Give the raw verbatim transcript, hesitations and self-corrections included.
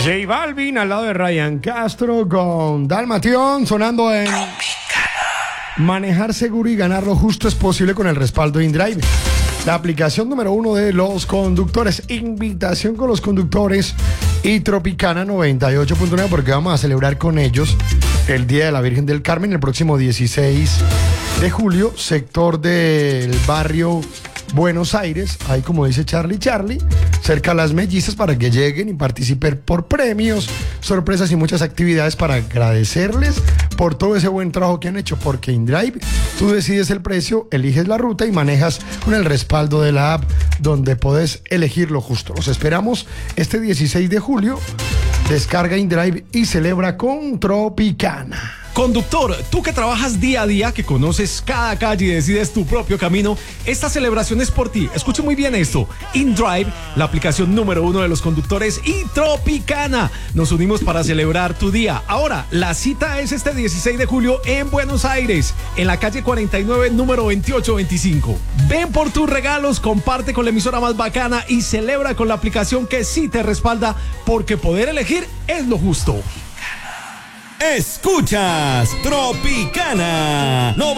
J Balvin al lado de Ryan Castro con Dalmatión sonando en Manejar seguro y ganar lo justo es posible con el respaldo de InDrive, la aplicación número uno de los conductores. Invitación con los conductores y Tropicana noventa y ocho punto nueve, porque vamos a celebrar con ellos el Día de la Virgen del Carmen el próximo dieciséis de julio, sector del barrio Buenos Aires, ahí como dice Charlie Charlie, cerca a las Mellizas, para que lleguen y participen por premios, sorpresas y muchas actividades para agradecerles por todo ese buen trabajo que han hecho, porque InDrive, tú decides el precio, eliges la ruta y manejas con el respaldo de la app, donde podés elegir lo justo. Los esperamos este dieciséis de julio. Descarga InDrive y celebra con Tropicana. Conductor, tú que trabajas día a día, que conoces cada calle y decides tu propio camino, esta celebración es por ti. Escuche muy bien esto. InDrive, la aplicación número uno de los conductores, y Tropicana. Nos unimos para celebrar tu día. Ahora, la cita es este dieciséis de julio en Buenos Aires, en la calle cuarenta y nueve, número veintiocho veinticinco. Ven por tus regalos, comparte con la emisora más bacana y celebra con la aplicación que sí te respalda, porque poder elegir es lo justo. Escuchas Tropicana. No